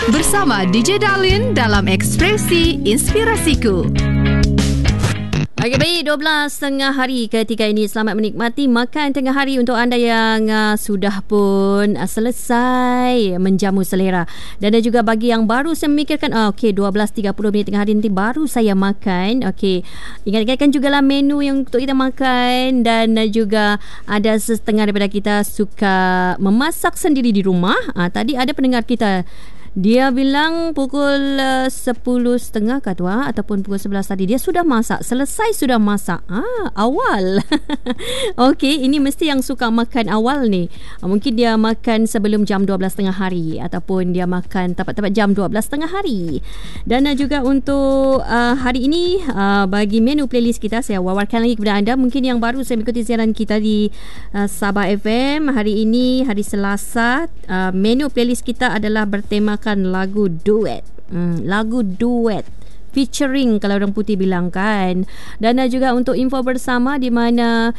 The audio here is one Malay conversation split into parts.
Bersama DJ Darlin dalam Ekspresi Inspirasiku. Okey, baik, 12.30 hari ketika ini. Selamat menikmati makan tengah hari untuk anda yang sudah pun selesai menjamu selera. Dan juga bagi yang baru saya memikirkan, okey, 12.30 minit tengah hari nanti baru saya makan. Okey, ingat-ingatkan jugalah menu yang untuk kita makan. Dan juga ada setengah daripada kita suka memasak sendiri di rumah. Tadi ada pendengar kita, dia bilang pukul 10.30 kah tu, ataupun pukul 11 tadi dia sudah masak, selesai sudah masak. Awal. Okey, ini mesti yang suka makan awal ni. Mungkin dia makan sebelum jam 12.30 hari, ataupun dia makan tepat-tepat jam 12.30 hari. Dan juga untuk hari ini, bagi menu playlist kita, saya wawarkan lagi kepada anda. Mungkin yang baru saya mengikuti siaran kita di Sabah FM. Hari ini, hari Selasa, menu playlist kita adalah bertemakan lagu duet. Lagu duet featuring, kalau orang putih bilang kan. Dan juga untuk info bersama, di mana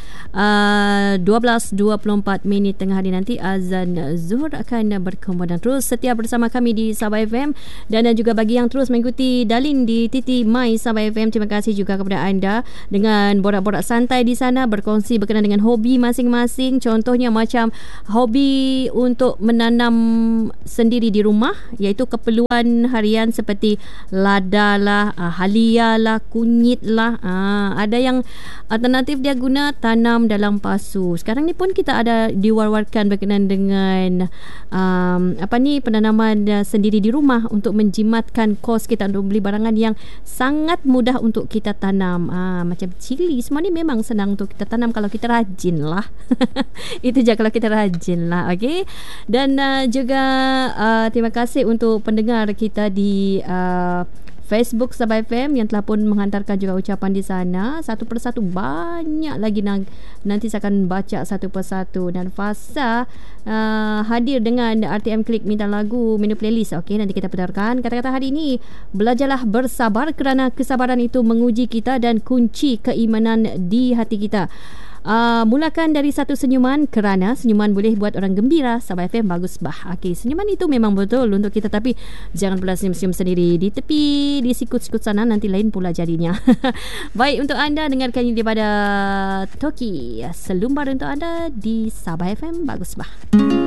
12.24 minit tengah hari nanti azan Zuhur akan berkumandang. Terus setia bersama kami di Sabah FM. Dan juga bagi yang terus mengikuti Darlin di Titi My Sabah FM, terima kasih juga kepada anda dengan borak-borak santai di sana, berkongsi berkenaan dengan hobi masing-masing. Contohnya macam hobi untuk menanam sendiri di rumah, iaitu keperluan harian seperti lada lah, halia lah, kunyit lah. Ada yang alternatif dia guna tanam dalam pasu. Sekarang ni pun kita ada diwar-warkan berkenaan dengan penanaman sendiri di rumah untuk menjimatkan kos kita untuk beli barangan yang sangat mudah untuk kita tanam. Macam cili, semua ni memang senang untuk kita tanam kalau kita rajin lah. Itu je, kalau kita rajin lah. Okay? Dan juga terima kasih untuk pendengar kita di Facebook Sabah FM yang telah pun menghantarkan juga ucapan di sana. Satu persatu banyak lagi, nanti saya akan baca satu persatu. Dan Fasa hadir dengan RTM Klik minta lagu menu playlist. Okey, nanti kita putarkan. Kata-kata hari ini, belajarlah bersabar kerana kesabaran itu menguji kita dan kunci keimanan di hati kita. Mulakan dari satu senyuman, kerana senyuman boleh buat orang gembira. Sabah FM bagus bah. Okey, senyuman itu memang betul untuk kita, tapi jangan pula senyum-senyum sendiri di tepi, di sikut-sikut sana, nanti lain pula jadinya. Baik, untuk anda dengarkan ini daripada Toki, selumbar untuk anda di Sabah FM bagus bah.